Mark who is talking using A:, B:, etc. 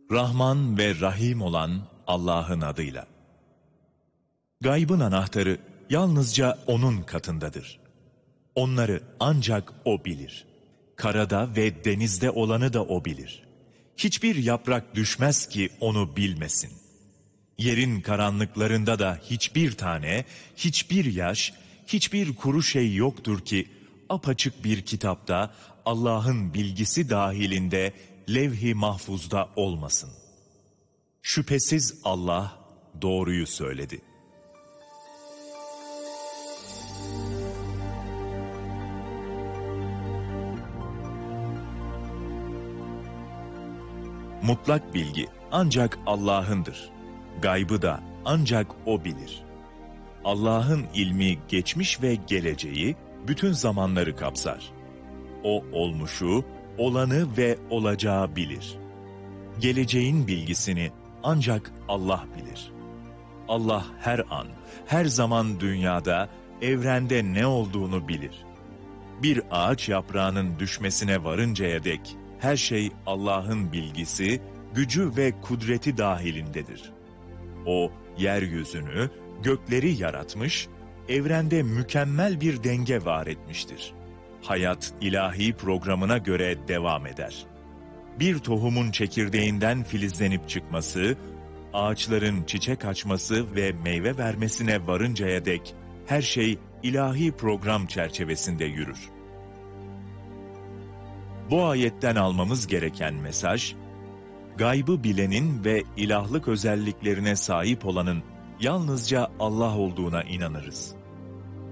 A: Rahman ve Rahim olan Allah'ın adıyla. Gaybın anahtarı yalnızca O'nun katındadır. Onları ancak O bilir. Karada ve denizde olanı da O bilir. Hiçbir yaprak düşmez ki onu bilmesin. Yerin karanlıklarında da hiçbir tane, hiçbir yaş, hiçbir kuru şey yoktur ki apaçık bir kitapta Allah'ın bilgisi dahilinde levh-i mahfuzda olmasın. Şüphesiz Allah doğruyu söyledi. Mutlak bilgi ancak Allah'ındır. Gaybı da ancak O bilir. Allah'ın ilmi geçmiş ve geleceği, bütün zamanları kapsar. O olmuşu, olanı ve olacağı bilir. Geleceğin bilgisini ancak Allah bilir. Allah her an, her zaman dünyada, evrende ne olduğunu bilir. Bir ağaç yaprağının düşmesine varıncaya dek, her şey Allah'ın bilgisi, gücü ve kudreti dahilindedir. O, yeryüzünü, gökleri yaratmış, evrende mükemmel bir denge var etmiştir. Hayat ilahi programına göre devam eder. Bir tohumun çekirdeğinden filizlenip çıkması, ağaçların çiçek açması ve meyve vermesine varıncaya dek her şey ilahi program çerçevesinde yürür. Bu ayetten almamız gereken mesaj, gaybı bilenin ve ilahlık özelliklerine sahip olanın yalnızca Allah olduğuna inanırız.